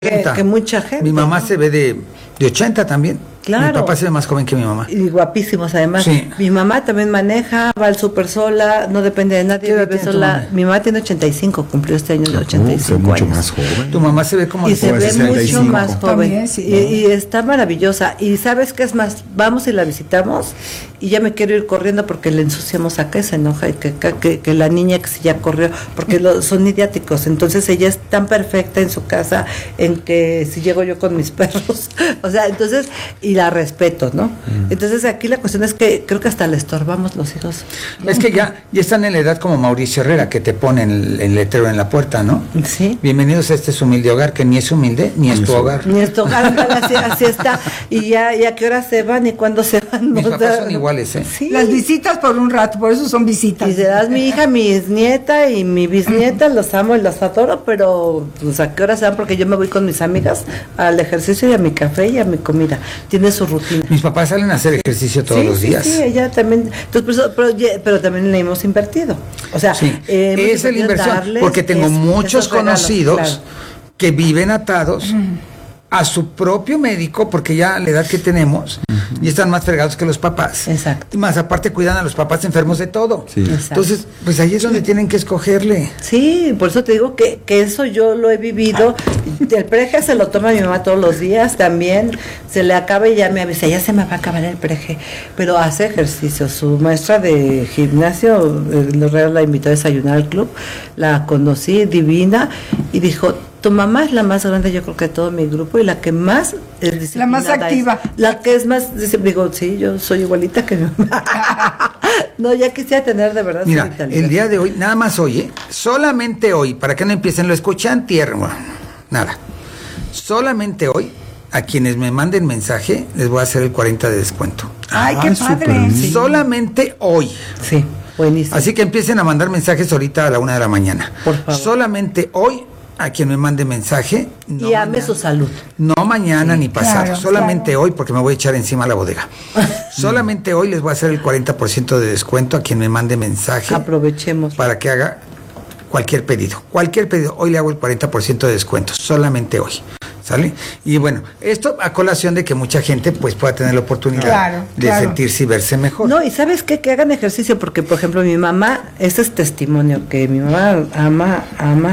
que mucha gente. Mi mamá, ¿no?, se ve de 80 también. Claro. Mi papá se ve más joven que mi mamá. Y guapísimos, además. Sí. Mi mamá también maneja, va al súper sola, no depende de nadie, vive sola. Mi mamá tiene 85, cumplió este año de 85 mucho años. más joven. Tu mamá se ve como Y se ve 65. mucho más joven. También, sí. Y está maravillosa. Y ¿sabes qué es más? Vamos y la visitamos y ya me quiero ir corriendo porque le ensuciamos acá y se enoja y que la niña que si ya corrió, porque son idiáticos. Entonces ella es tan perfecta en su casa en que si llego yo con mis perros, o sea, entonces, y la respeto, ¿no? Entonces aquí la cuestión es que creo que hasta le estorbamos los hijos. Es que ya están en la edad como Mauricio Herrera, que te ponen el letrero en la puerta, ¿no? Sí. Bienvenidos a este humilde hogar, que ni es humilde, ni es tu hogar. Ni es tu hogar, así está. Y a qué hora se van y cuándo se van. Mis papás son iguales, ¿eh? Sí. Las visitas por un rato, por eso son visitas. Y serás mi hija, mi nieta y mi bisnieta, los amo y los adoro, pero pues a qué hora se van, porque yo me voy con mis amigas al ejercicio y a mi café y a mi comida. Tiene su rutina. Mis papás salen a hacer ejercicio todos los días. Sí, ella también. Entonces, pero también le hemos invertido. O sea, sí, es la inversión, porque tengo muchos conocidos, claro, que viven atados a su propio médico, porque ya a la edad que tenemos, y están más fregados que los papás. Exacto. Y más aparte cuidan a los papás enfermos de todo. Sí. Entonces, pues ahí es donde tienen que escogerle. Sí, por eso te digo que eso yo lo he vivido. El preje se lo toma mi mamá todos los días también. Se le acaba y ya me avisa, ya se me va a acabar el preje. Pero hace ejercicio. Su maestra de gimnasio, Lorena, la invitó a desayunar al club. La conocí, divina, y dijo: tu mamá es la más grande, yo creo, que de todo mi grupo, y la que más es disciplinada. La más activa. La que es más, digo, sí, yo soy igualita que mi mamá. No, ya quisiera tener de verdad. Mira, el día de hoy, nada más hoy, solamente hoy, para que no empiecen, lo escuchan tierno, nada. Solamente hoy, a quienes me manden mensaje, les voy a hacer el 40 de descuento. Ay, qué padre. Sí. Solamente hoy. Sí, buenísimo. Así que empiecen a mandar mensajes ahorita a la 1 de la mañana. Por favor. Solamente hoy, a quien me mande mensaje. No, y ame su salud. No mañana ni pasado, claro, solamente hoy, porque me voy a echar encima la bodega. Solamente hoy les voy a hacer el 40% de descuento a quien me mande mensaje. Aprovechemos. Para que haga cualquier pedido. Cualquier pedido, hoy le hago el 40% de descuento, solamente hoy. ¿Sale? Y bueno, esto a colación de que mucha gente pues pueda tener la oportunidad de sentirse y verse mejor. No, y ¿sabes qué? Que hagan ejercicio, porque por ejemplo mi mamá, ese es testimonio, que mi mamá ama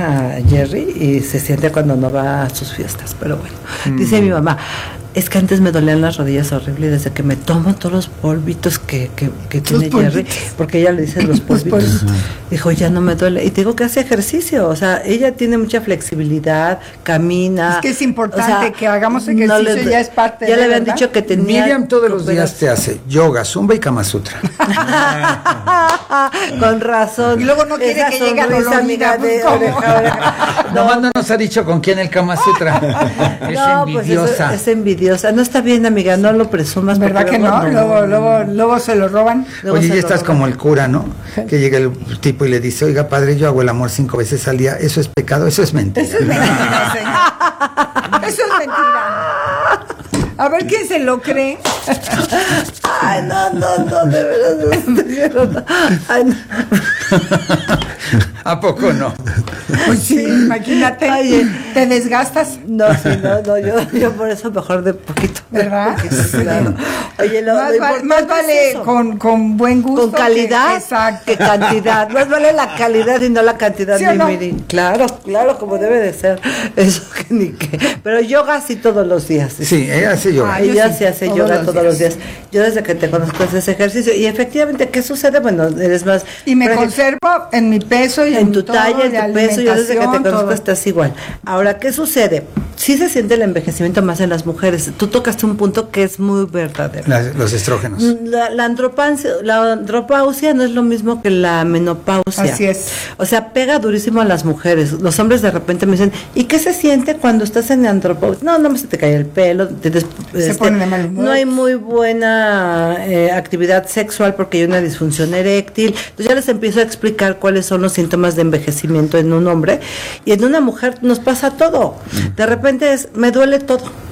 a Jerry y se siente cuando no va a sus fiestas, pero bueno, dice mi mamá: es que antes me dolían las rodillas horrible, y desde que me tomo todos los polvitos que tiene Jerry, porque ella le dice los polvitos, dijo, ya no me duele. Y te digo que hace ejercicio, o sea, ella tiene mucha flexibilidad, camina. Es que es importante, o sea, que hagamos ejercicio, no ya es parte ya de, le habían ¿verdad? Dicho que tenía. Miriam todos los días te hace yoga, zumba y Kama Sutra. Con razón. Y luego no quiere que llegue a la amiga de oreja. Nomás no nos ha dicho con quién el Kama Sutra. Es envidiosa. Pues es envidiosa. No está bien, amiga, no lo presumas. ¿Verdad que no? Luego se lo roban. Oye, ya estás como el cura, ¿no? Que llega el tipo y le dice: oiga, padre, yo hago el amor 5 veces al día. ¿Eso es pecado? Eso es mentira. Eso es mentira, señor. Eso es mentira. A ver quién se lo cree. Ay, no, de verdad. Ay, no. ¿A poco no? Pues sí, imagínate. Oye, ¿te desgastas? No, yo por eso mejor de poquito. ¿Verdad? Claro. Oye, más vale con buen gusto. Con calidad que cantidad. Más vale la calidad y no la cantidad, ¿sí o no? Claro, como debe de ser. Eso que ni qué. Pero yoga sí todos los días. Sí, ella hace yoga. Ella sí hace yoga todos los días. Yo desde que te conozco haces ese ejercicio. Y efectivamente, ¿qué sucede? Bueno, eres más... Y me conservo en mi peso y en tu talla, en tu peso. Yo desde que te conozco estás igual. Ahora, ¿qué sucede? Sí se siente el envejecimiento más en las mujeres. Tú tocaste un punto que es muy verdadero. Los estrógenos. La andropausia no es lo mismo que la menopausia. Así es. O sea, pega durísimo a las mujeres. Los hombres de repente me dicen: ¿y qué se siente cuando estás en andropausia? No se te cae el pelo. Se pone de mal humor. No hay muy buena actividad sexual porque hay una disfunción eréctil. Entonces ya les empiezo a explicar cuáles son los síntomas de envejecimiento en un hombre. Y en una mujer nos pasa todo. De repente me duele todo.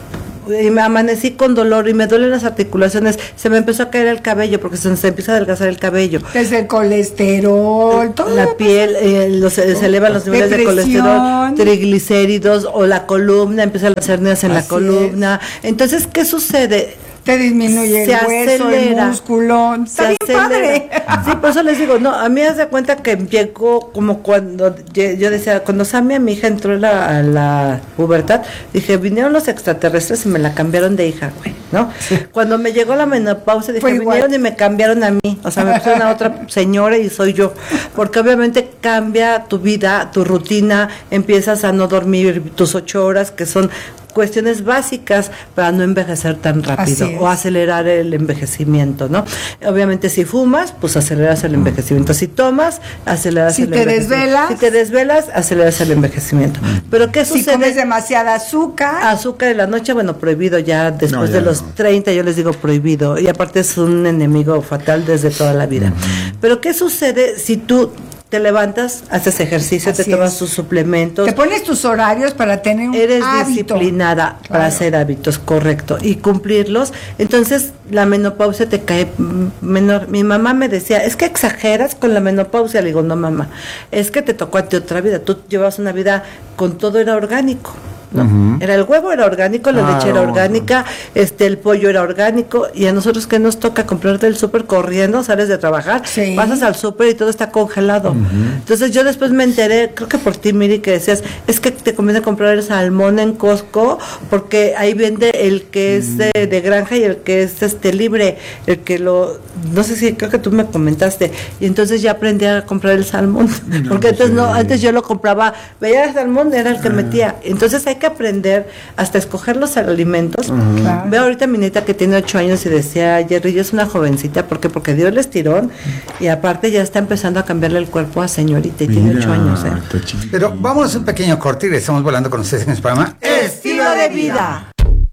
y me amanecí con dolor y me duelen las articulaciones, se me empezó a caer el cabello porque se empieza a adelgazar el cabello. Desde el colesterol, todo la piel, se elevan los niveles de colesterol, triglicéridos, o la columna, empiezan las hernias en la columna. Entonces, ¿qué sucede? Te disminuye el hueso, el músculo. Está bien padre. Sí, por eso les digo, no, a mí haz de cuenta que llegó como cuando yo decía, cuando Samia, mi hija, entró a la pubertad, dije, vinieron los extraterrestres y me la cambiaron de hija, güey, ¿no? Cuando me llegó la menopausia, dije, vinieron y me cambiaron a mí, o sea, me pusieron a otra señora y soy yo, porque obviamente cambia tu vida, tu rutina, empiezas a no dormir tus 8 horas, que son cuestiones básicas para no envejecer tan rápido o acelerar el envejecimiento, ¿no? Obviamente si fumas, pues aceleras el envejecimiento. Si tomas, aceleras el envejecimiento. Si te desvelas, aceleras el envejecimiento. Pero ¿qué sucede? Si comes demasiada azúcar. Azúcar en la noche, bueno, prohibido ya después de los 30, yo les digo prohibido. Y aparte es un enemigo fatal desde toda la vida. Pero ¿qué sucede si tú te levantas, haces ejercicio, te tomas tus suplementos, te pones tus horarios para tener un eres hábito. Disciplinada para hacer hábitos, correcto, y cumplirlos? Entonces la menopausia te cae menor. Mi mamá me decía, es que exageras con la menopausia. Le digo, no, mamá, es que te tocó a ti otra vida, tú llevas una vida con todo, era orgánico, ¿no? Era el huevo, era orgánico, la leche era orgánica, el pollo era orgánico, y a nosotros que nos toca comprar del súper corriendo, sales de trabajar, pasas al súper y todo está congelado. Entonces yo después me enteré, creo que por ti, Miri, que decías, es que te conviene comprar el salmón en Costco, porque ahí vende el que es de granja y el que es libre, el que no sé si, creo que tú me comentaste, y entonces ya aprendí a comprar el salmón, porque antes yo lo compraba, veía el salmón, era el que metía. Entonces hay que aprender hasta escoger los alimentos. Claro. Veo ahorita a mi nieta que tiene 8 años y decía, Jerry, yo es una jovencita, ¿por qué? Porque dio el estirón y aparte ya está empezando a cambiarle el cuerpo a señorita y tiene 8 años. Pero vámonos a un pequeño corte y estamos volando con ustedes en el programa Estilo de Vida.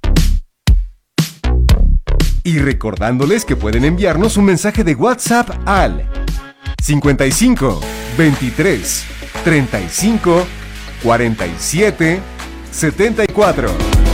Y recordándoles que pueden enviarnos un mensaje de WhatsApp al 55 23 35 47 74.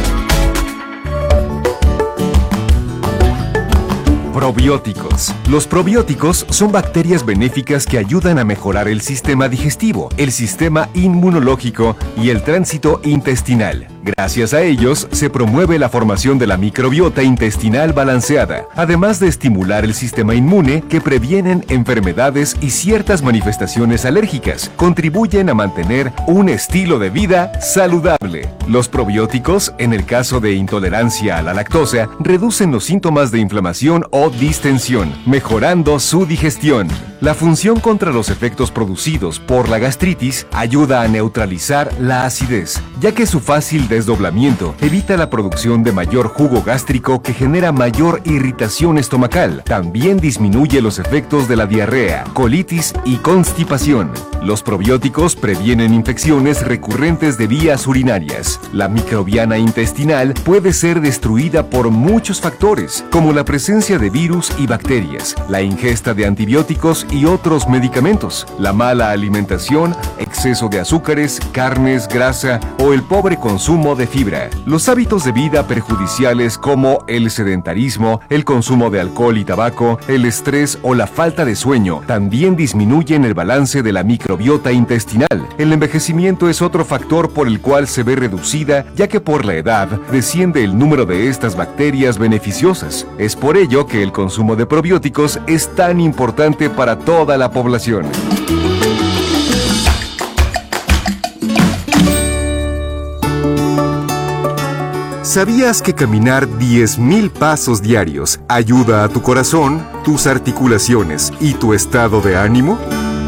Probióticos. Los probióticos son bacterias benéficas que ayudan a mejorar el sistema digestivo, el sistema inmunológico y el tránsito intestinal. Gracias a ellos se promueve la formación de la microbiota intestinal balanceada, además de estimular el sistema inmune que previenen enfermedades y ciertas manifestaciones alérgicas. Contribuyen a mantener un estilo de vida saludable. Los probióticos, en el caso de intolerancia a la lactosa, reducen los síntomas de inflamación o distensión, mejorando su digestión. La función contra los efectos producidos por la gastritis ayuda a neutralizar la acidez, ya que su fácil desdoblamiento evita la producción de mayor jugo gástrico que genera mayor irritación estomacal. También disminuye los efectos de la diarrea, colitis y constipación. Los probióticos previenen infecciones recurrentes de vías urinarias. La microbiana intestinal puede ser destruida por muchos factores, como la presencia de virus y bacterias, la ingesta de antibióticos y otros medicamentos, la mala alimentación, exceso de azúcares, carnes, grasa o el pobre consumo de fibra. Los hábitos de vida perjudiciales como el sedentarismo, el consumo de alcohol y tabaco, el estrés o la falta de sueño también disminuyen el balance de la microbiota intestinal. El envejecimiento es otro factor por el cual se ve reducida, ya que por la edad desciende el número de estas bacterias beneficiosas. Es por ello que el consumo de probióticos es tan importante para toda la población. ¿Sabías que caminar 10,000 pasos diarios ayuda a tu corazón, tus articulaciones y tu estado de ánimo?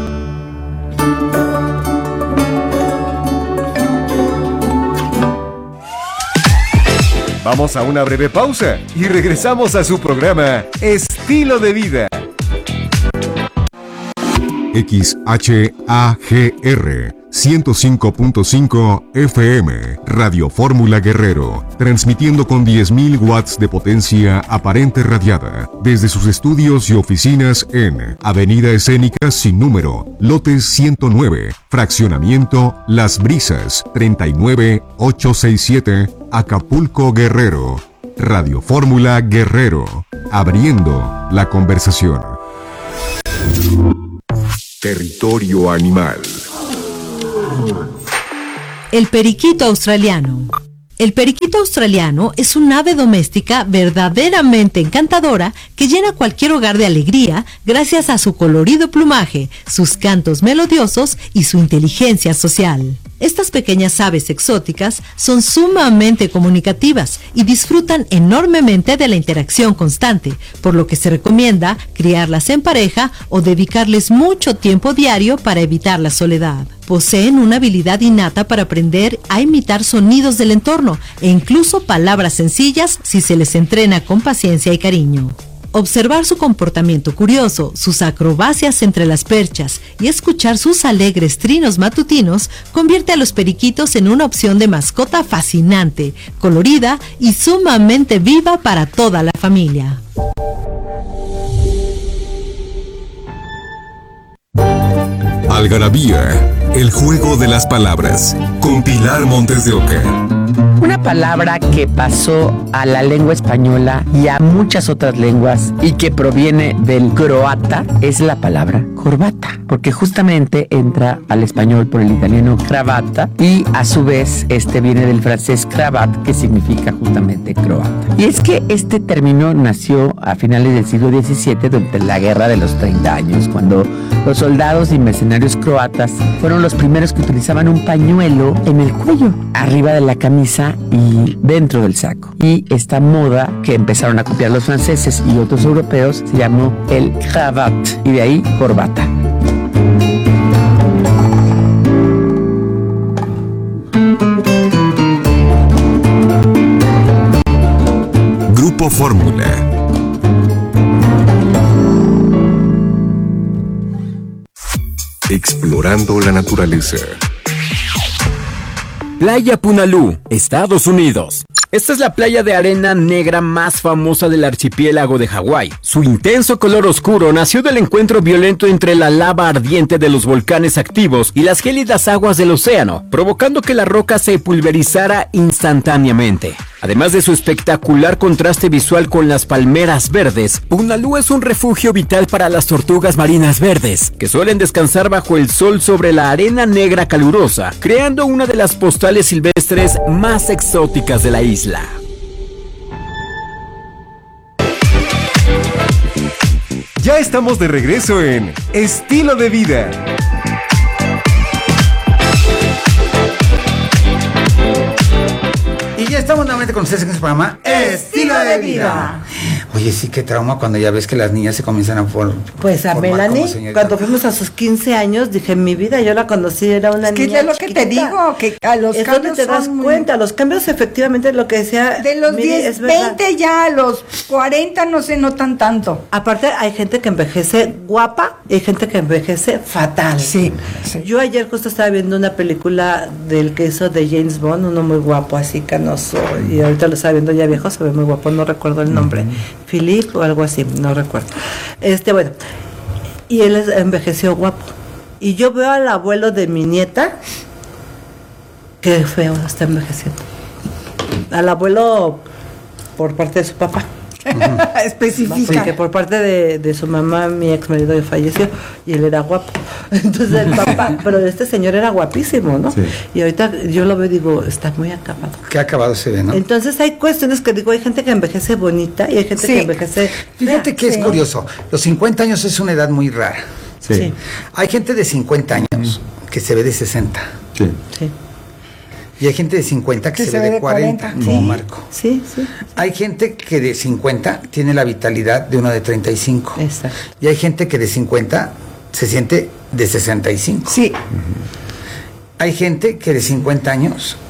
Vamos a una breve pausa y regresamos a su programa Estilo de Vida. XHAGR 105.5 FM, Radio Fórmula Guerrero, transmitiendo con 10.000 watts de potencia aparente radiada, desde sus estudios y oficinas en Avenida Escénica sin número, lote 109, fraccionamiento Las Brisas, 39867, Acapulco, Guerrero. Radio Fórmula Guerrero, abriendo la conversación. Territorio animal. El periquito australiano. El periquito australiano es un ave doméstica verdaderamente encantadora que llena cualquier hogar de alegría gracias a su colorido plumaje, sus cantos melodiosos y su inteligencia social. Estas pequeñas aves exóticas son sumamente comunicativas y disfrutan enormemente de la interacción constante, por lo que se recomienda criarlas en pareja o dedicarles mucho tiempo diario para evitar la soledad. Poseen una habilidad innata para aprender a imitar sonidos del entorno e incluso palabras sencillas si se les entrena con paciencia y cariño. Observar su comportamiento curioso, sus acrobacias entre las perchas y escuchar sus alegres trinos matutinos convierte a los periquitos en una opción de mascota fascinante, colorida y sumamente viva para toda la familia. Algarabía, el juego de las palabras, con Pilar Montes de Oca. Una palabra que pasó a la lengua española y a muchas otras lenguas y que proviene del croata es la palabra corbata, porque justamente entra al español por el italiano cravata y a su vez viene del francés cravat, que significa justamente croata. Y es que este término nació a finales del siglo XVII durante la Guerra de los 30 años, cuando los soldados y mercenarios croatas fueron los primeros que utilizaban un pañuelo en el cuello, arriba de la camisa y dentro del saco. Y esta moda que empezaron a copiar los franceses y otros europeos se llamó el cravat, y de ahí corbata. Grupo Fórmula. Explorando la naturaleza. Playa Punalú, Estados Unidos. Esta es la playa de arena negra más famosa del archipiélago de Hawái. Su intenso color oscuro nació del encuentro violento entre la lava ardiente de los volcanes activos y las gélidas aguas del océano, provocando que la roca se pulverizara instantáneamente. Además de su espectacular contraste visual con las palmeras verdes, Punalú es un refugio vital para las tortugas marinas verdes, que suelen descansar bajo el sol sobre la arena negra calurosa, creando una de las postales silvestres más exóticas de la isla. Ya estamos de regreso en Estilo de Vida. Y ya estamos nuevamente con ustedes en este programa Estilo de Vida. Oye, sí, qué trauma cuando ya ves que las niñas se comienzan a Pues a Melanie, cuando fuimos a sus 15 años, dije, en mi vida yo la conocí, era una niña Es lo que te digo, que a los es cambios donde te das cuenta, los cambios efectivamente lo que decía... De los 10, 20 ya a los 40 no se notan tanto. Aparte hay gente que envejece guapa y hay gente que envejece fatal. Sí. Yo ayer justo estaba viendo una película del que hizo de James Bond, uno muy guapo, así canoso, y ahorita lo estaba viendo ya viejo, se ve muy guapo, no recuerdo el nombre. Philip o algo así, no recuerdo. Bueno, y él envejeció guapo. Y yo veo al abuelo de mi nieta, que feo está envejeciendo. Al abuelo por parte de su papá. Especifica. Sí, que por parte de su mamá, mi ex marido falleció y él era guapo. Entonces el papá, pero este señor era guapísimo, ¿no? Sí. Y ahorita yo lo veo y digo, está muy acabado. Qué acabado se ve, ¿no? Entonces hay cuestiones que digo, hay gente que envejece bonita y hay gente que envejece... Fíjate que es curioso, los 50 años es una edad muy rara. Sí. Hay gente de 50 años que se ve de 60. Sí. Y hay gente de 50 que se ve de 40, como Marco. Sí. Hay gente que de 50 tiene la vitalidad de uno de 35. Exacto. Y hay gente que de 50 se siente de 65. Sí. Hay gente que de 50 años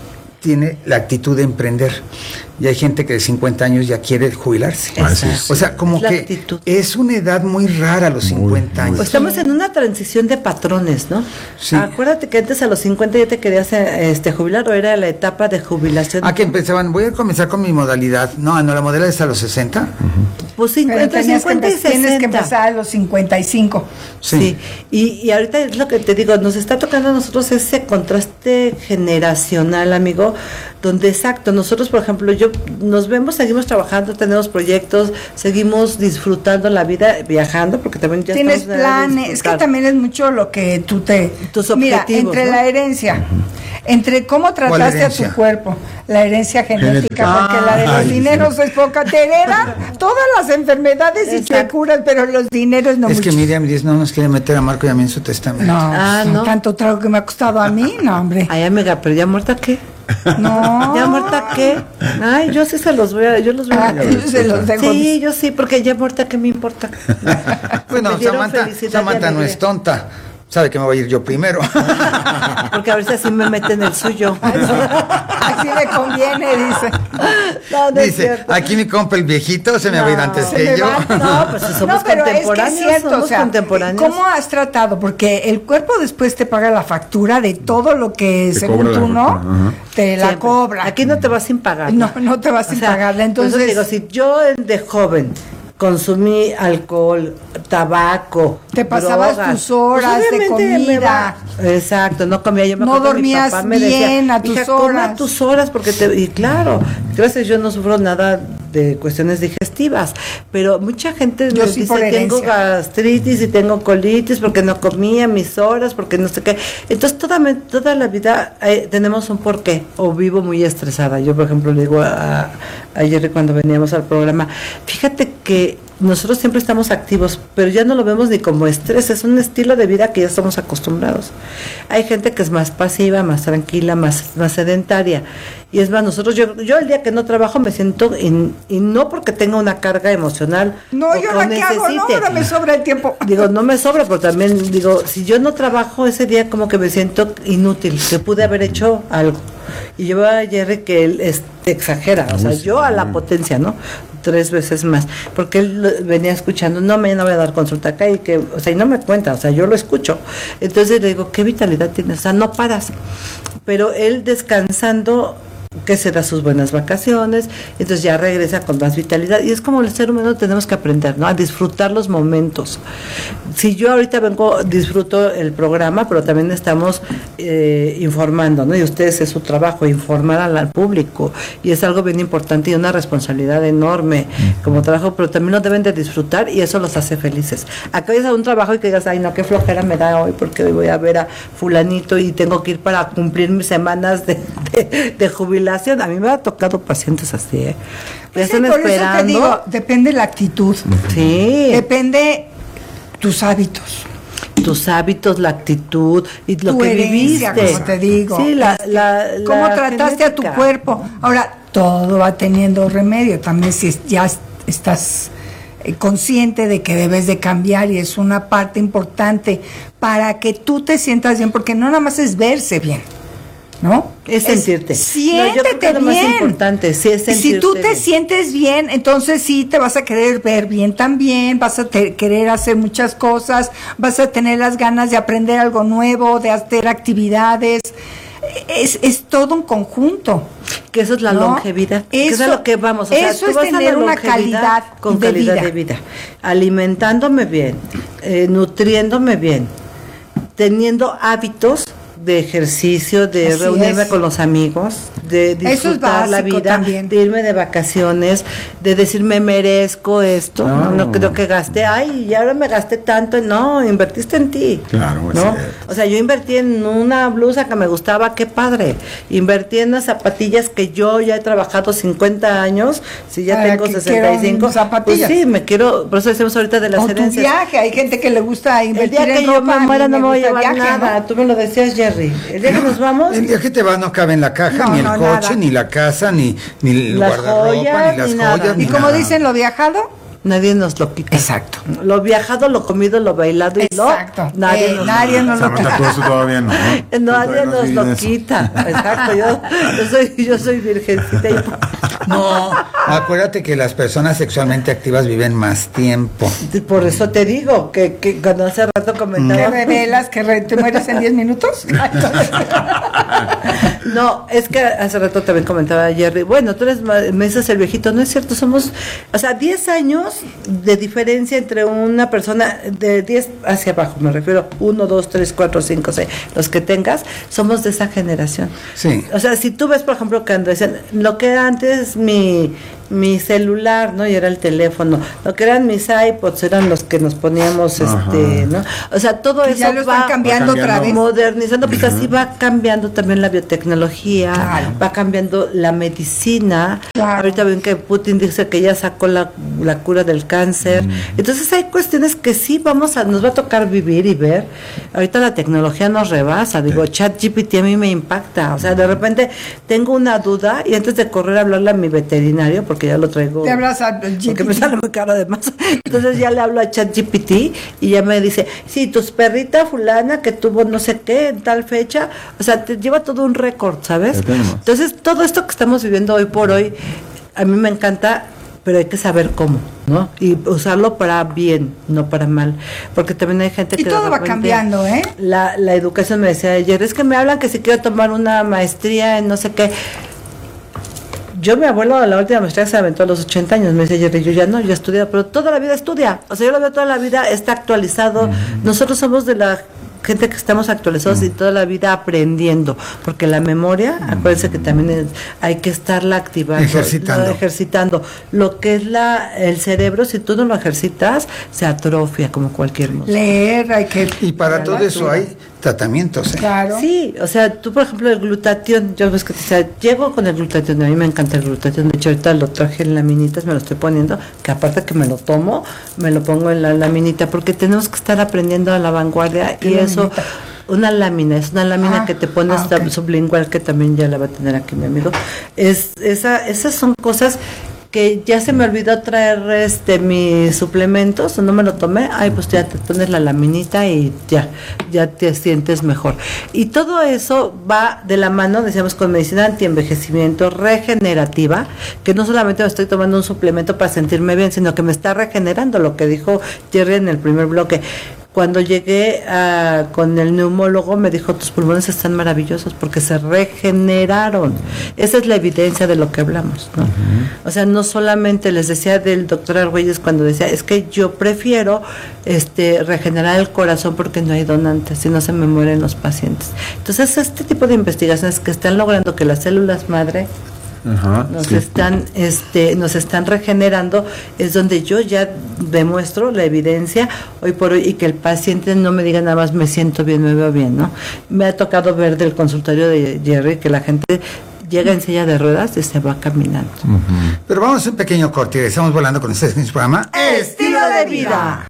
tiene la actitud de emprender. Y hay gente que de 50 años ya quiere jubilarse. O sea, como que actitud. Es una edad muy rara a los 50 años. Pues estamos en una transición de patrones, ¿no? Sí. Acuérdate que antes a los 50 ya te querías jubilar, o era la etapa de jubilación. Que empezaban, voy a comenzar con mi modalidad. No, la modalidad es a los 60. Pues entre 50 y 60. Tienes que empezar a los 55. Sí. Y ahorita es lo que te digo, nos está tocando a nosotros ese contraste generacional, amigo, donde exacto, nosotros, por ejemplo, nos vemos, seguimos trabajando, tenemos proyectos, seguimos disfrutando la vida, viajando, porque también ya tienes planes, es que también es mucho lo que tus objetivos, mira, entre, ¿no?, la herencia, entre cómo trataste a tu cuerpo, la herencia genética, porque la de los dineros es poca, te heredan todas las enfermedades y te curan, pero los dineros no. Es mucho. Que Miriam dice, no nos quiere meter a Marco y a mí en su testamento. No, tanto trago que me ha costado a mí, no, hombre. Ay, amiga, pero ya muerta, ¿qué? No. ¿Ya muerta qué? Ay, yo sí se los voy a... Yo los voy a... se los dejo. Sí, yo sí, porque ya muerta, ¿qué me importa? Bueno, Samantha no es tonta. Sabe que me voy a ir yo primero. Porque a veces así me mete en el suyo. Así me conviene, dice. No dice, aquí mi compa el viejito se me va a ir antes que yo. No, pues si somos contemporáneos, es cierto, somos contemporáneos. ¿Cómo has tratado? Porque el cuerpo después te paga la factura de todo lo que, según tú, ¿no? Te la cobra. Aquí no te vas sin pagar. No te vas sin pagarla. Entonces digo, si yo de joven consumí alcohol, tabaco, te pasabas drogas, tus horas pues de comida. Exacto, no comía, yo me no dormías mi papá me bien decía, a tus horas. A tus horas, porque y claro, gracias, yo no sufro nada de cuestiones digestivas, pero mucha gente me dice, tengo gastritis y tengo colitis porque no comía mis horas, porque no sé qué. Entonces toda la vida tenemos un porqué, o vivo muy estresada. Yo, por ejemplo, le digo a Jerry cuando veníamos al programa, fíjate que nosotros siempre estamos activos, pero ya no lo vemos ni como estrés, es un estilo de vida que ya estamos acostumbrados. Hay gente que es más pasiva, más tranquila, más sedentaria. Y es más, nosotros, yo el día que no trabajo me siento, y no porque tenga una carga emocional. No, yo la que hago, no, ahora me sobra el tiempo. Digo, no me sobra, pero también digo, si yo no trabajo ese día, como que me siento inútil, que pude haber hecho algo. Y yo a Jerry que él exagera, o sea, yo a la potencia, ¿no? 3 veces más, porque él venía escuchando, no voy a dar consulta acá, y que, o sea, y no me cuenta, o sea, yo lo escucho. Entonces le digo, ¿qué vitalidad tienes? O sea, no paras. Pero él descansando, que se da sus buenas vacaciones, entonces ya regresa con más vitalidad, y es como el ser humano tenemos que aprender, ¿no? A disfrutar los momentos. Si yo ahorita disfruto el programa, pero también estamos informando, ¿no? Y ustedes es su trabajo, informar al público, y es algo bien importante y una responsabilidad enorme como trabajo, pero también lo deben de disfrutar y eso los hace felices. Acá es un trabajo y que digas, ay no, qué flojera me da hoy porque hoy voy a ver a fulanito y tengo que ir para cumplir mis semanas de jubilación. A mí me ha tocado pacientes así, Pues están por esperando. Eso te digo, depende la actitud. Sí. Depende tus hábitos. Tus hábitos, la actitud y lo que herencia, viviste. Como te digo. Sí, cómo trataste a tu cuerpo. Ahora, todo va teniendo remedio. También si ya estás consciente de que debes de cambiar, y es una parte importante para que tú te sientas bien, porque no nada más es verse bien, ¿no? Es sentirte. Siéntete bien. Lo más importante, sí, es sentirte. Si tú te bien. Sientes bien, entonces sí te vas a querer ver bien también, vas a querer hacer muchas cosas, vas a tener las ganas de aprender algo nuevo, de hacer actividades. Es todo un conjunto. Que eso es la longevidad. Eso es a lo que vamos. O sea, eso es tener una calidad con calidad de vida. Alimentándome bien, nutriéndome bien, teniendo hábitos de ejercicio, de así reunirme con los amigos, de disfrutar la vida, también. De irme de vacaciones, de decirme merezco esto, no creo que gasté, y ahora me gasté tanto, no, invertiste en ti. Claro, ¿no? O sea, yo invertí en una blusa que me gustaba, qué padre. Invertí en unas zapatillas que yo ya he trabajado 50 años, si ya tengo 65, zapatillas. Pues sí, me quiero, por eso decimos ahorita de las herencias. Tu viaje, hay gente que le gusta invertir en ropa. El día que yo me muera no me voy a llevar viaje, nada, ¿no? Tú me lo decías, Jerry. El día que nos vamos. El día que te vas no cabe en la caja, ni el coche, nada. Ni la casa, ni el guardarropa, ni las joyas. Y como dicen, lo viajado nadie nos lo quita. Exacto. Lo viajado, lo comido, lo bailado y exacto. Nadie nos lo quita. Todavía no. Nadie nos lo quita. Exacto. Yo soy virgencita. No, acuérdate que las personas sexualmente activas viven más tiempo. Por eso te digo que cuando hace rato comentaba. ¿Te revelas que te mueres en 10 minutos? No, es que hace rato también comentaba Jerry, bueno, tú me dices el viejito, no es cierto, somos, 10 años de diferencia entre una persona, de 10 hacia abajo, me refiero, 1, 2, 3, 4, 5, 6, los que tengas, somos de esa generación. Sí. O sea, si tú ves, por ejemplo, que decían, lo que era antes mi celular, ¿no? Y era el teléfono. Lo que eran mis iPods eran los que nos poníamos, ¿no? O sea, todo eso ya lo están cambiando otra vez. Modernizando, pues así va cambiando también la biotecnología, va cambiando la medicina. Ahorita ven que Putin dice que ya sacó la cura del cáncer. Entonces hay cuestiones que sí nos va a tocar vivir y ver. Ahorita la tecnología nos rebasa. Digo, ChatGPT a mí me impacta. O sea, de repente tengo una duda y antes de correr a hablarle a mi veterinario, porque ya lo traigo. Te hablas a GPT. Porque me sale muy caro además. Entonces ya le hablo a ChatGPT y ya me dice, sí, tu perrita fulana que tuvo no sé qué en tal fecha, o sea, te lleva todo un récord, ¿sabes? Entonces todo esto que estamos viviendo hoy por hoy, a mí me encanta, pero hay que saber cómo, ¿no? Y usarlo para bien, no para mal, porque también hay gente que... Y todo va cambiando, ¿eh? La educación, me decía ayer, es que me hablan que si quiero tomar una maestría en no sé qué. Yo, mi abuelo, la última maestría se aventó a los 80 años, me dice Jerry, yo ya no, yo he estudiado, pero toda la vida estudia, o sea, yo lo veo toda la vida, está actualizado, nosotros somos de la gente que estamos actualizados y toda la vida aprendiendo, porque la memoria, acuérdense que también hay que estarla activando, ejercitando. Lo que es el cerebro, si tú no lo ejercitas, se atrofia como cualquier músculo. Leer, hay que... Y para todo eso hay tratamientos. Claro. Sí, o sea, tú por ejemplo el glutatión, yo ves que te decía, llego con el glutatión, a mí me encanta el glutatión, de hecho ahorita lo traje en laminitas, me lo estoy poniendo, que aparte que me lo tomo, me lo pongo en la laminita, porque tenemos que estar aprendiendo a la vanguardia y eso... Una lámina que te pones sublingual, que también ya la va a tener aquí mi amigo. Esas son cosas que ya se me olvidó traer mis suplementos, o no me lo tomé, pues ya te pones la laminita y ya te sientes mejor. Y todo eso va de la mano, decíamos, con medicina antienvejecimiento regenerativa, que no solamente me estoy tomando un suplemento para sentirme bien, sino que me está regenerando, lo que dijo Jerry en el primer bloque. Cuando llegué con el neumólogo me dijo, tus pulmones están maravillosos porque se regeneraron. Esa es la evidencia de lo que hablamos, ¿no? O sea, no solamente les decía del doctor Argüelles cuando decía, es que yo prefiero regenerar el corazón porque no hay donantes, si no se me mueren los pacientes. Entonces, este tipo de investigaciones que están logrando que las células madre nos están regenerando, es donde yo ya demuestro la evidencia hoy por hoy, y que el paciente no me diga nada más me siento bien, me veo bien, ¿no? Me ha tocado ver del consultorio de Jerry que la gente llega en silla de ruedas y se va caminando. Pero vamos a un pequeño corte y regresamos volando con ustedes en su programa Estilo de Vida.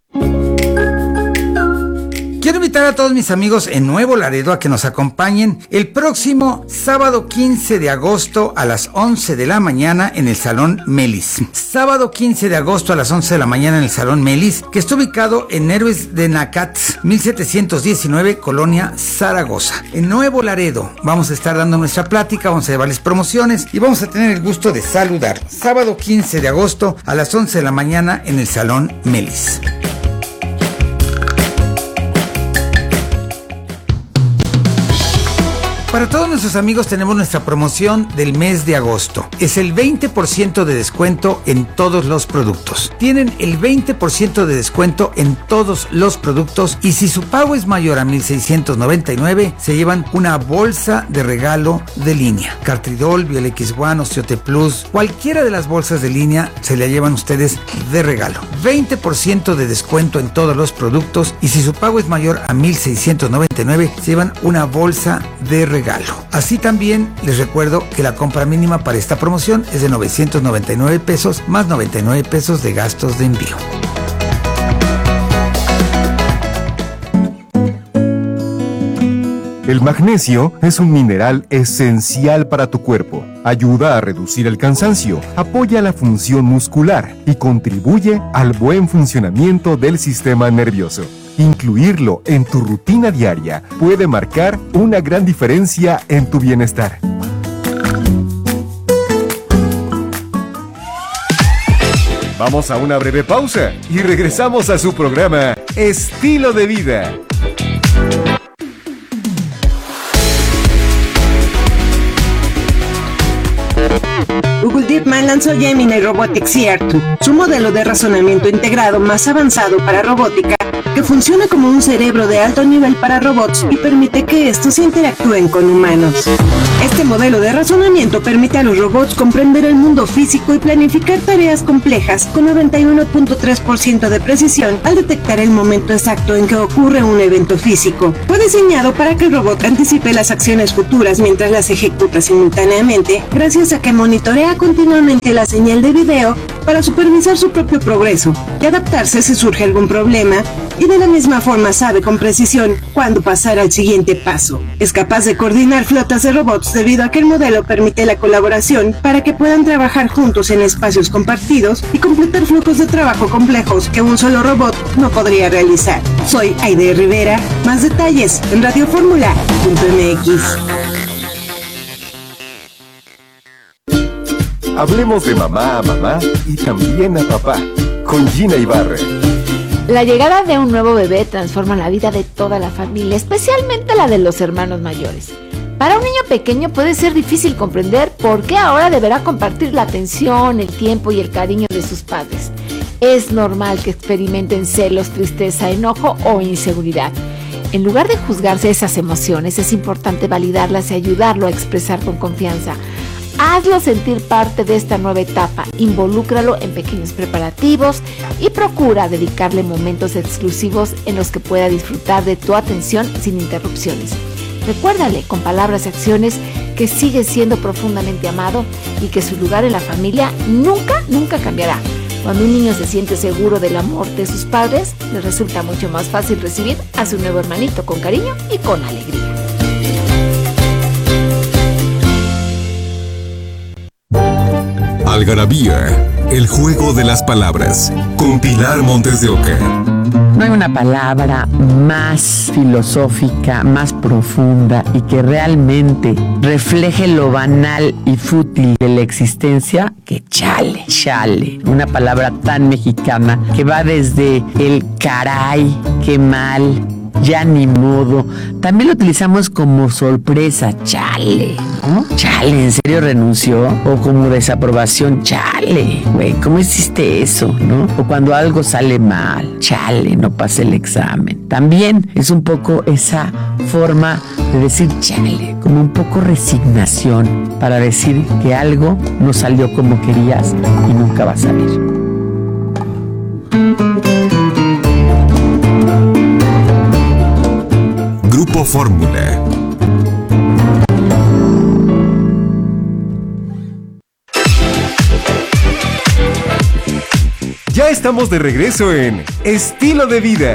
Quiero invitar a todos mis amigos en Nuevo Laredo a que nos acompañen el próximo sábado 15 de agosto a las 11 de la mañana en el Salón Melis. Sábado 15 de agosto a las 11 de la mañana en el Salón Melis, que está ubicado en Héroes de Nacatz, 1719, Colonia Zaragoza. En Nuevo Laredo vamos a estar dando nuestra plática, vamos a llevarles promociones y vamos a tener el gusto de saludar. Sábado 15 de agosto a las 11 de la mañana en el Salón Melis. Para todos nuestros amigos tenemos nuestra promoción del mes de agosto. Es el 20% de descuento en todos los productos. Tienen el 20% de descuento en todos los productos y si su pago es mayor a 1,699, se llevan una bolsa de regalo de línea. Cartridol, Biol X1, Osteote Plus, cualquiera de las bolsas de línea se la llevan ustedes de regalo. 20% de descuento en todos los productos y si su pago es mayor a 1,699, se llevan una bolsa de regalo. Así también les recuerdo que la compra mínima para esta promoción es de 999 pesos más 99 pesos de gastos de envío. El magnesio es un mineral esencial para tu cuerpo. Ayuda a reducir el cansancio, apoya la función muscular y contribuye al buen funcionamiento del sistema nervioso. Incluirlo en tu rutina diaria puede marcar una gran diferencia en tu bienestar. Vamos a una breve pausa y regresamos a su programa Estilo de Vida. Google DeepMind lanzó Gemini Robotics CR2, su modelo de razonamiento integrado más avanzado para robótica, que funciona como un cerebro de alto nivel para robots y permite que estos interactúen con humanos. Este modelo de razonamiento permite a los robots comprender el mundo físico y planificar tareas complejas con 91.3% de precisión al detectar el momento exacto en que ocurre un evento físico. Fue diseñado para que el robot anticipe las acciones futuras mientras las ejecuta simultáneamente, gracias a que monitorea continuamente la señal de video para supervisar su propio progreso y adaptarse si surge algún problema, y de la misma forma sabe con precisión cuándo pasar al siguiente paso. Es capaz de coordinar flotas de robots debido a que el modelo permite la colaboración para que puedan trabajar juntos en espacios compartidos y completar flujos de trabajo complejos que un solo robot no podría realizar. Soy Aide Rivera. Más detalles en radioformula.mx. Hablemos de mamá a mamá y también a papá, con Gina Ibarra. La llegada de un nuevo bebé transforma la vida de toda la familia, especialmente la de los hermanos mayores. Para un niño pequeño puede ser difícil comprender por qué ahora deberá compartir la atención, el tiempo y el cariño de sus padres. Es normal que experimenten celos, tristeza, enojo o inseguridad. En lugar de juzgarse esas emociones, es importante validarlas y ayudarlo a expresar con confianza. Hazlo sentir parte de esta nueva etapa, involúcralo en pequeños preparativos y procura dedicarle momentos exclusivos en los que pueda disfrutar de tu atención sin interrupciones. Recuérdale con palabras y acciones que sigue siendo profundamente amado y que su lugar en la familia nunca cambiará. Cuando un niño se siente seguro del amor de sus padres, le resulta mucho más fácil recibir a su nuevo hermanito con cariño y con alegría. Algarabía, el juego de las palabras, con Pilar Montes de Oca. No hay una palabra más filosófica, más profunda y que realmente refleje lo banal y fútil de la existencia que chale. Chale, una palabra tan mexicana que va desde el caray, qué mal, ya ni modo. También lo utilizamos como sorpresa, chale, ¿no? Chale, ¿en serio renunció? O como desaprobación, chale, güey, ¿cómo hiciste eso, no? O cuando algo sale mal, chale, no pasé el examen. También es un poco esa forma de decir chale, como un poco resignación para decir que algo no salió como querías y nunca va a salir. Grupo Fórmula. Ya estamos de regreso en Estilo de Vida.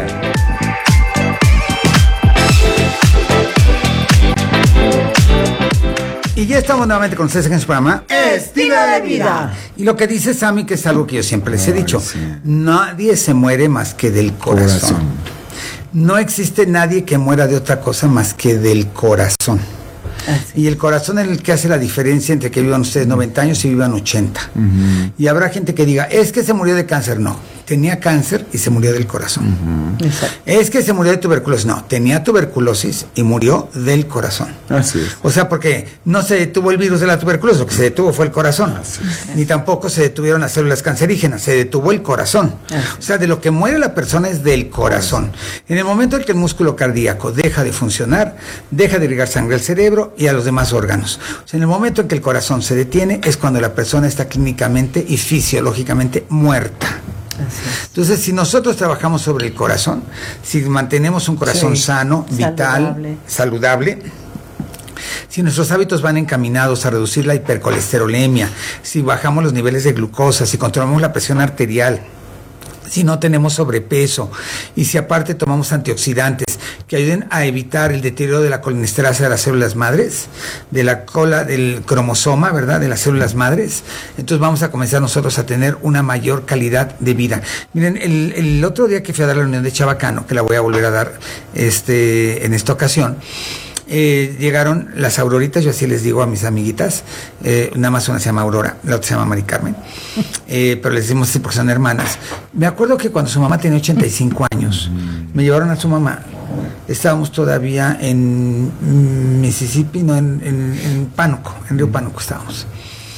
Y ya estamos nuevamente con ustedes en su programa Estilo de Vida. Y lo que dice Sammy, que es algo que yo siempre les he dicho, nadie se muere más que del corazón. No existe nadie que muera de otra cosa más que del corazón. Y el corazón es el que hace la diferencia entre que vivan ustedes 90 años y vivan 80. Y habrá gente que diga, es que se murió de cáncer. No, tenía cáncer y se murió del corazón. Es que se murió de tuberculosis. No, tenía tuberculosis y murió del corazón. Así es. O sea, porque no se detuvo el virus de la tuberculosis, lo que se detuvo fue el corazón. Ni tampoco se detuvieron las células cancerígenas, se detuvo el corazón. O sea, de lo que muere la persona es del corazón. En el momento en que el músculo cardíaco deja de funcionar, deja de irrigar sangre al cerebro y a los demás órganos. O sea, en el momento en que el corazón se detiene es cuando la persona está clínicamente y fisiológicamente muerta. Entonces, si nosotros trabajamos sobre el corazón, si mantenemos un corazón sano, vital, saludable, si nuestros hábitos van encaminados a reducir la hipercolesterolemia, si bajamos los niveles de glucosa, si controlamos la presión arterial, si no tenemos sobrepeso y si aparte tomamos antioxidantes que ayuden a evitar el deterioro de la colinesterasa de las células madres, de la cola del cromosoma, ¿verdad?, de las células madres. Entonces vamos a comenzar nosotros a tener una mayor calidad de vida. Miren, el otro día que fui a dar la reunión de Chabacano, que la voy a volver a dar en esta ocasión, llegaron las Auroritas, yo así les digo a mis amiguitas, nada más una se llama Aurora, la otra se llama Mari Carmen, pero les decimos así porque son hermanas. Me acuerdo que cuando su mamá tenía 85 años, me llevaron a su mamá, estábamos todavía en Mississippi, no, en Pánuco, en Río Pánuco estábamos.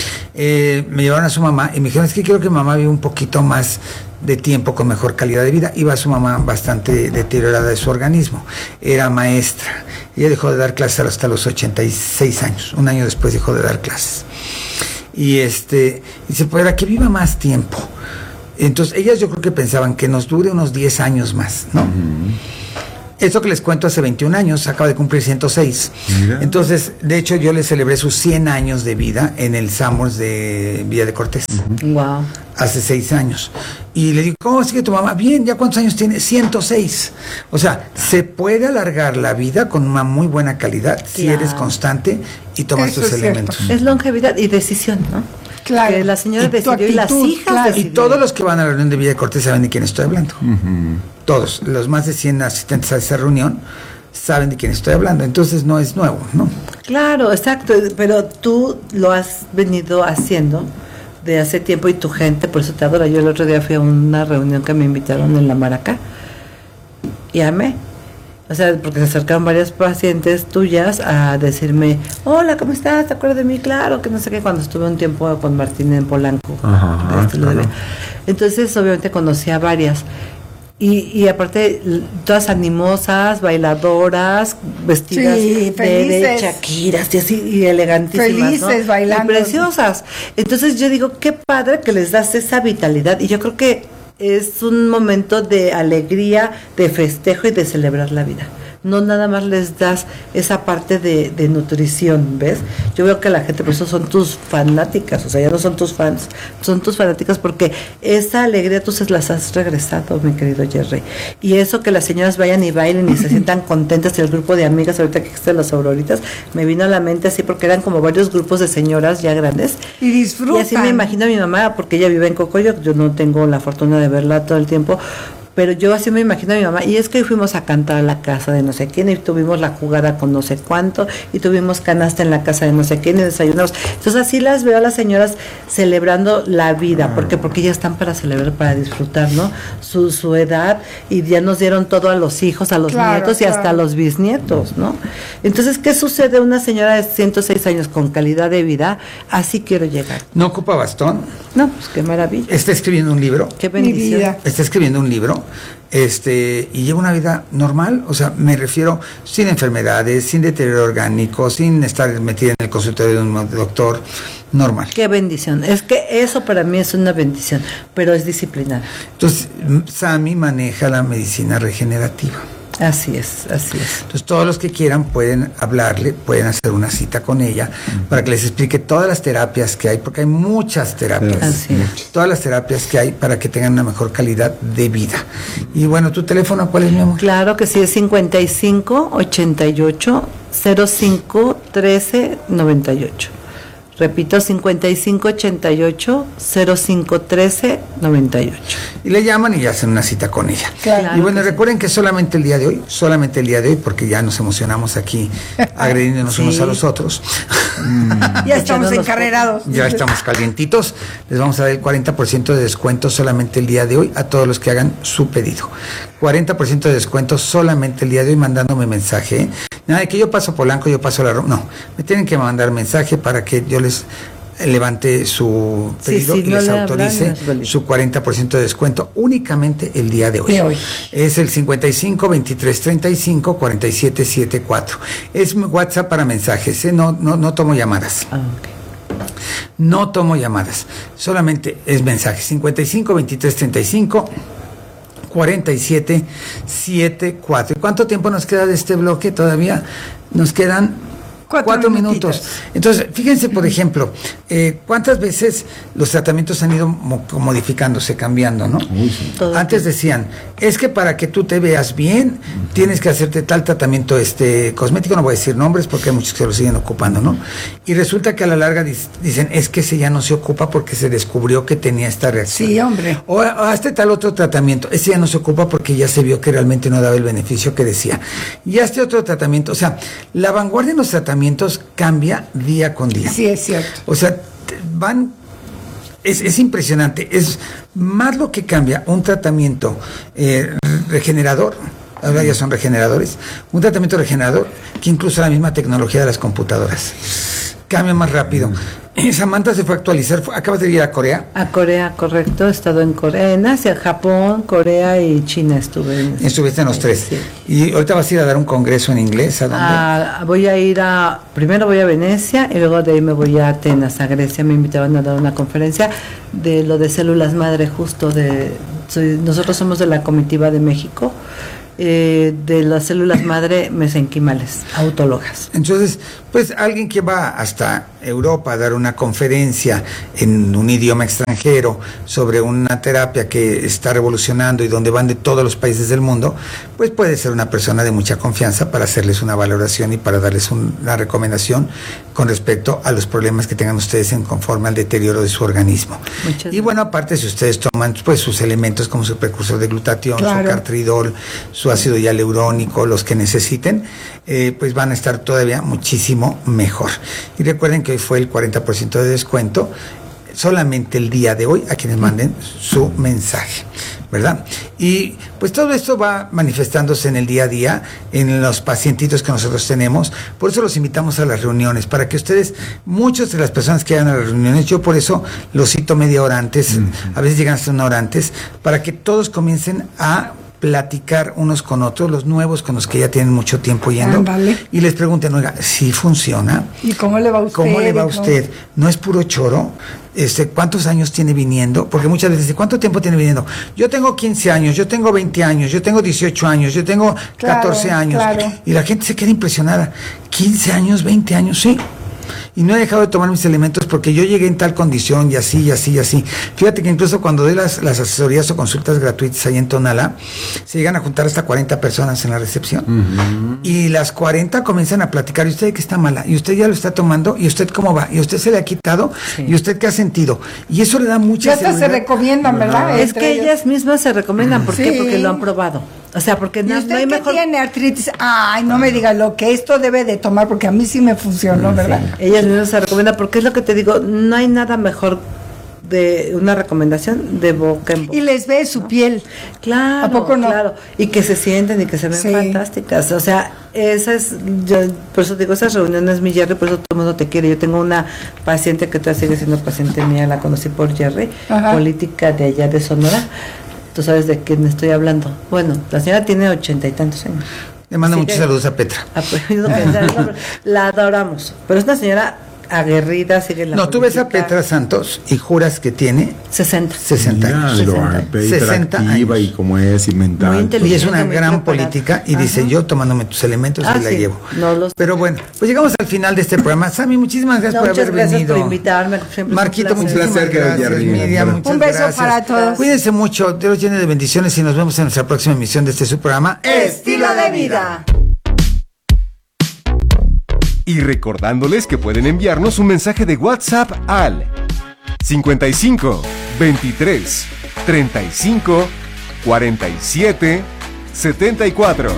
Me llevaron a su mamá y me dijeron, es que quiero que mamá viva un poquito más de tiempo con mejor calidad de vida. Iba su mamá bastante deteriorada de su organismo, era maestra, ella dejó de dar clases hasta los 86 años, un año después dejó de dar clases, y dice, pues para que viva más tiempo. Entonces ellas yo creo que pensaban que nos dure unos 10 años más, ¿no? Esto que les cuento hace 21 años, acaba de cumplir 106. Mira. Entonces, de hecho, yo le celebré sus 100 años de vida en el Summers de Villa de Cortés. Wow. Hace 6 años. Y le digo, ¿cómo sigue tu mamá? Bien, ¿ya cuántos años tiene? 106. O sea, se puede alargar la vida con una muy buena calidad si eres constante y tomas tus elementos. Es longevidad y decisión, ¿no? Claro. Que la señora decidió y las hijas decidieron. Y todos los que van a la reunión de Villa de Cortés saben de quién estoy hablando. Todos, los más de 100 asistentes a esa reunión saben de quién estoy hablando. Entonces no es nuevo, ¿no? Claro, exacto. Pero tú lo has venido haciendo de hace tiempo y tu gente, por eso te adora. Yo el otro día fui a una reunión que me invitaron en la Maracá y amé. O sea, porque se acercaron varias pacientes tuyas a decirme, hola, ¿cómo estás? ¿Te acuerdas de mí? Claro, que no sé qué, cuando estuve un tiempo con Martín en Polanco. Claro. Entonces, obviamente, conocí a varias. Y aparte, todas animosas, bailadoras, vestidas de Shakiras y así, y elegantísimas, felices, ¿no? bailando. Y preciosas. Entonces, yo digo, qué padre que les das esa vitalidad. Y yo creo que es un momento de alegría, de festejo y de celebrar la vida. No nada más les das esa parte de nutrición, ¿ves? Yo veo que la gente, por eso son tus fanáticas, o sea, ya no son tus fans, son tus fanáticas porque esa alegría tú se las has regresado, mi querido Jerry. Y eso que las señoras vayan y bailen y se sientan contentas, el grupo de amigas, ahorita que existen las Auroritas, me vino a la mente así porque eran como varios grupos de señoras ya grandes. Y disfrutan. Y así me imagino a mi mamá, porque ella vive en Cocoyoc, yo no tengo la fortuna de verla todo el tiempo, pero yo así me imagino a mi mamá, y es que hoy fuimos a cantar a la casa de no sé quién, y tuvimos la jugada con no sé cuánto, y tuvimos canasta en la casa de no sé quién, y desayunamos. Entonces así las veo a las señoras celebrando la vida, porque ya están para celebrar, para disfrutar, ¿no? Su edad, y ya nos dieron todo a los hijos, a los nietos y hasta a los bisnietos, ¿no? Entonces, ¿qué sucede? Una señora de 106 años con calidad de vida, así quiero llegar. ¿No ocupa bastón? No, pues qué maravilla. Está escribiendo un libro. Qué bendición. Está escribiendo un libro. Y lleva una vida normal, o sea, me refiero sin enfermedades, sin deterioro orgánico, sin estar metida en el consultorio de un doctor, normal. Qué bendición, es que eso para mí es una bendición, pero es disciplinada. Entonces, Sami maneja la medicina regenerativa. Así es, así es. Entonces, todos los que quieran pueden hablarle, pueden hacer una cita con ella para que les explique todas las terapias que hay, porque hay muchas terapias. Así es. Todas las terapias que hay para que tengan una mejor calidad de vida. Y bueno, ¿tu teléfono cuál es, mi amor? Claro que sí, es 55 88 05 13 98. Repito, 5588-0513-98. Y le llaman y hacen una cita con ella. Claro, y bueno, recuerden que solamente el día de hoy, porque ya nos emocionamos aquí agrediéndonos unos a los otros. Ya estamos encarrerados. Ya estamos calientitos. Les vamos a dar el 40% de descuento solamente el día de hoy a todos los que hagan su pedido. 40% de descuento solamente el día de hoy mandándome mensaje, ¿eh? Nada de que yo paso Polanco, yo paso la... No, me tienen que mandar mensaje para que yo les levante su pedido y les autorice su 40% de descuento únicamente el día de hoy. Es el 55 23 35 47 74. Es mi WhatsApp para mensajes, ¿eh? No tomo llamadas. No tomo llamadas, solamente es mensaje. 55 23 35 47 74. ¿Cuánto tiempo nos queda de este bloque? Todavía nos quedan 4 minutos. Entonces, fíjense, por ejemplo, cuántas veces los tratamientos han ido modificándose, cambiando, ¿no? Antes decían, es que para que tú te veas bien, tienes que hacerte tal tratamiento cosmético, no voy a decir nombres porque hay muchos que lo siguen ocupando, ¿no? Y resulta que a la larga dicen, es que ese ya no se ocupa porque se descubrió que tenía esta reacción. Sí, hombre. O hazte tal otro tratamiento, ese ya no se ocupa porque ya se vio que realmente no daba el beneficio que decía. Y hazte otro tratamiento, o sea, la vanguardia en los tratamientos cambia día con día. Sí, es cierto. O sea, es impresionante, es más lo que cambia un tratamiento regenerador, ahora ya son regeneradores, un tratamiento regenerador que incluso la misma tecnología de las computadoras. Cambia más rápido. Samantha se fue a actualizar, acabas de ir a Corea. A Corea, correcto, he estado en Corea, en Asia, Japón, Corea y China estuve. Estuviste en los tres. Sí. Y ahorita vas a ir a dar un congreso en inglés, ¿a dónde? Voy a ir primero voy a Venecia y luego de ahí me voy a Atenas, a Grecia. Me invitaban a dar una conferencia de lo de células madre, justo nosotros somos de la comitiva de México, de las células madre mesenquimales, autólogas. Entonces, pues alguien que va hasta Europa a dar una conferencia en un idioma extranjero sobre una terapia que está revolucionando y donde van de todos los países del mundo, pues puede ser una persona de mucha confianza para hacerles una valoración y para darles una recomendación con respecto a los problemas que tengan ustedes en conforme al deterioro de su organismo. Y bueno, aparte si ustedes toman pues sus elementos como su precursor de glutatión, su cartridol, su ácido hialurónico, los que necesiten, pues van a estar todavía muchísimo mejor. Y recuerden que hoy fue el 40% de descuento solamente el día de hoy a quienes manden su mensaje, ¿verdad? Y pues todo esto va manifestándose en el día a día, en los pacientitos que nosotros tenemos. Por eso los invitamos a las reuniones, para que ustedes, muchas de las personas que vayan a las reuniones, yo por eso los cito media hora antes, a veces llegan hasta una hora antes, para que todos comiencen a platicar unos con otros, los nuevos con los que ya tienen mucho tiempo yendo, y les pregunten, oiga, ¿sí funciona? ¿Y cómo le va a usted? ¿Cómo le va a usted? ¿No es puro choro? ¿Cuántos años tiene viniendo? Porque muchas veces, ¿cuánto tiempo tiene viniendo? Yo tengo 15 años, yo tengo 20 años, yo tengo 18 años, yo tengo 14 años. Y la gente se queda impresionada. 15 años, 20 años, sí. Y no he dejado de tomar mis elementos porque yo llegué en tal condición y así, y así, y así. Fíjate que incluso cuando doy las asesorías o consultas gratuitas ahí en Tonalá, se llegan a juntar hasta 40 personas en la recepción. Y las 40 comienzan a platicar, ¿y usted de qué está mala? ¿Y usted ya lo está tomando? ¿Y usted cómo va? ¿Y usted se le ha quitado? ¿Y usted qué ha sentido? Y eso le da mucha seguridad. Ya hasta se recomiendan, ¿verdad? Es que ellas mismas se recomiendan. ¿Por qué? Porque lo han probado. O sea, porque no hay mejor... tiene artritis, ay, no me diga lo que esto debe de tomar, porque a mí sí me funcionó, ¿verdad? Ellas mismas se recomiendan, porque es lo que te digo, no hay nada mejor de una recomendación de boca en boca. Y les ve su piel. Claro, ¿a poco no? Claro, y que se sienten y que se ven fantásticas. O sea, por eso digo, esas reuniones, mi Jerry, por eso todo el mundo te quiere. Yo tengo una paciente que todavía sigue siendo paciente mía, la conocí por Jerry, política de allá de Sonora. Tú sabes de quién estoy hablando. Bueno, la señora tiene 80 y tantos años. Le mando muchos saludos a Petra. La adoramos, pero es una señora aguerrida, sigue la No, tú ves a Petra Santos y juras que tiene 60 años. 60 años. Y como es inventado. Y es una gran política y dice, yo tomándome tus elementos y la llevo. Pero bueno, pues llegamos al final de este programa. Sammy, muchísimas gracias por haber venido. Por invitarme. Marquito, muchísimas gracias. Miriam, muchas un beso para todos. Cuídense mucho, Dios los llene de bendiciones y nos vemos en nuestra próxima emisión de su programa Estilo de Vida. Y recordándoles que pueden enviarnos un mensaje de WhatsApp al 55 23 35 47 74.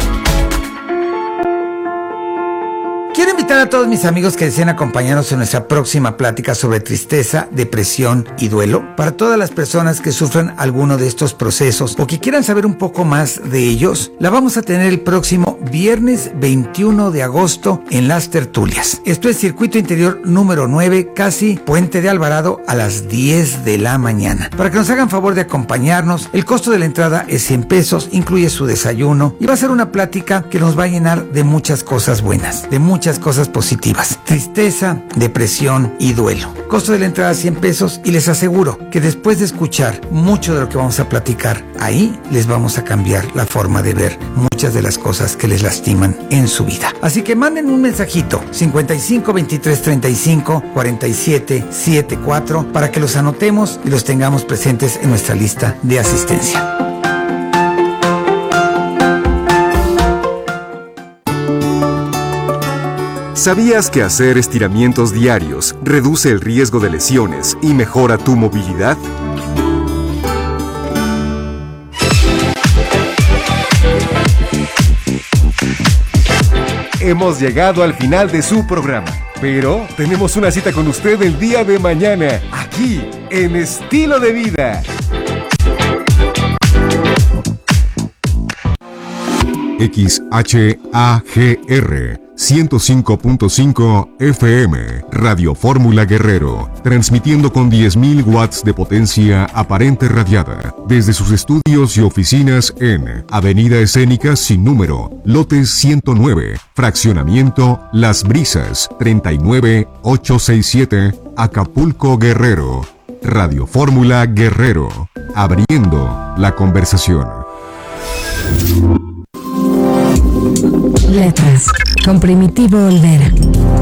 Quiero invitar a todos mis amigos que deseen acompañarnos en nuestra próxima plática sobre tristeza, depresión y duelo. Para todas las personas que sufran alguno de estos procesos o que quieran saber un poco más de ellos, la vamos a tener el próximo viernes 21 de agosto en Las Tertulias. Esto es Circuito Interior número 9, casi Puente de Alvarado, a las 10 de la mañana. Para que nos hagan favor de acompañarnos, el costo de la entrada es 100 pesos, incluye su desayuno y va a ser una plática que nos va a llenar de muchas cosas buenas, de muchas cosas cosas positivas: tristeza, depresión y duelo. Costo de la entrada $100 y les aseguro que después de escuchar mucho de lo que vamos a platicar ahí, les vamos a cambiar la forma de ver muchas de las cosas que les lastiman en su vida. Así que manden un mensajito 55 23 35 47 74 para que los anotemos y los tengamos presentes en nuestra lista de asistencia. ¿Sabías que hacer estiramientos diarios reduce el riesgo de lesiones y mejora tu movilidad? Hemos llegado al final de su programa, pero tenemos una cita con usted el día de mañana, aquí en Estilo de Vida. XHAGR 105.5 FM, Radio Fórmula Guerrero, transmitiendo con 10.000 watts de potencia aparente radiada, desde sus estudios y oficinas en Avenida Escénica sin número, lote 109, fraccionamiento Las Brisas, 39867, Acapulco, Guerrero. Radio Fórmula Guerrero, abriendo la conversación. Letras, con Primitivo Olvera.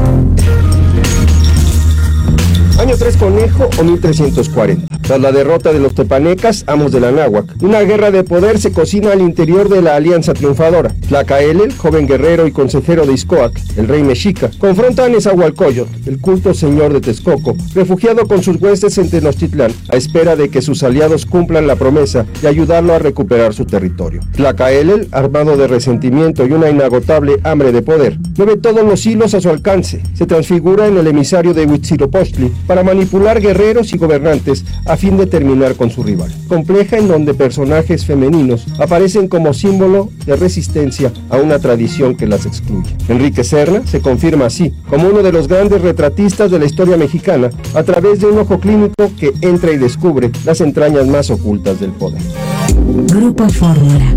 Año 3 Conejo o 1340. Tras la derrota de los tepanecas, amos de la náhuac, una guerra de poder se cocina al interior de la alianza triunfadora. Tlacaelel, joven guerrero y consejero de Ixcoac, el rey mexica, confronta a Nezahualcóyotl, el culto señor de Texcoco, refugiado con sus huestes en Tenochtitlán, a espera de que sus aliados cumplan la promesa de ayudarlo a recuperar su territorio. Tlacaelel, armado de resentimiento y una inagotable hambre de poder, mueve todos los hilos a su alcance, se transfigura en el emisario de Huitzilopochtli para manipular guerreros y gobernantes a fin de terminar con su rival. Compleja, en donde personajes femeninos aparecen como símbolo de resistencia a una tradición que las excluye. Enrique Serna se confirma así como uno de los grandes retratistas de la historia mexicana a través de un ojo clínico que entra y descubre las entrañas más ocultas del poder. Grupo Fórmula.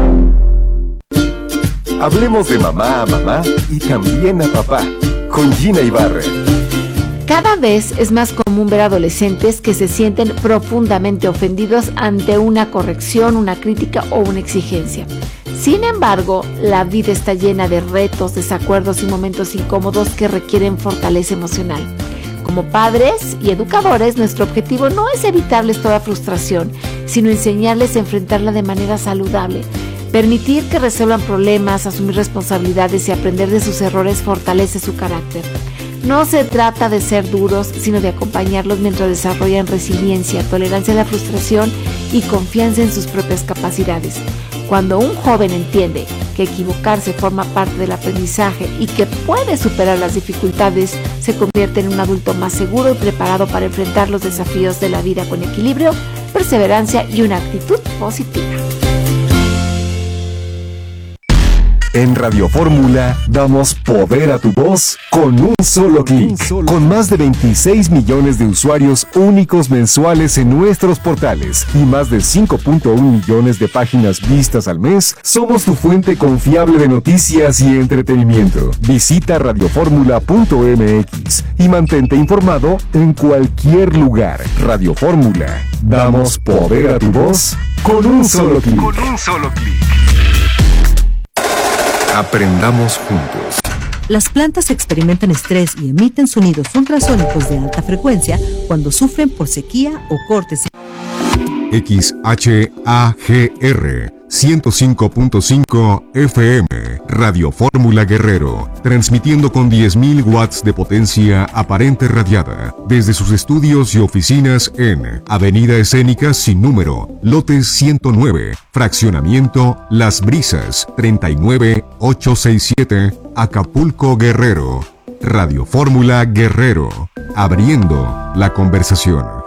Hablemos de mamá a mamá y también a papá, con Gina Ibarra. Cada vez es más común ver adolescentes que se sienten profundamente ofendidos ante una corrección, una crítica o una exigencia. Sin embargo, la vida está llena de retos, desacuerdos y momentos incómodos que requieren fortaleza emocional. Como padres y educadores, nuestro objetivo no es evitarles toda frustración, sino enseñarles a enfrentarla de manera saludable. Permitir que resuelvan problemas, asumir responsabilidades y aprender de sus errores fortalece su carácter. No se trata de ser duros, sino de acompañarlos mientras desarrollan resiliencia, tolerancia a la frustración y confianza en sus propias capacidades. Cuando un joven entiende que equivocarse forma parte del aprendizaje y que puede superar las dificultades, se convierte en un adulto más seguro y preparado para enfrentar los desafíos de la vida con equilibrio, perseverancia y una actitud positiva. En Radio Fórmula damos poder a tu voz con un solo clic. Con más de 26 millones de usuarios únicos mensuales en nuestros portales y más de 5.1 millones de páginas vistas al mes, somos tu fuente confiable de noticias y entretenimiento. Visita radioformula.mx y mantente informado en cualquier lugar. Radio Fórmula, damos poder a tu voz con un solo clic. Aprendamos juntos. Las plantas experimentan estrés y emiten sonidos ultrasónicos de alta frecuencia cuando sufren por sequía o cortes. XHAGR 105.5 FM, Radio Fórmula Guerrero, transmitiendo con 10.000 watts de potencia aparente radiada, desde sus estudios y oficinas en Avenida Escénica sin número, lote 109, fraccionamiento Las Brisas, 39867, Acapulco, Guerrero. Radio Fórmula Guerrero, abriendo la conversación.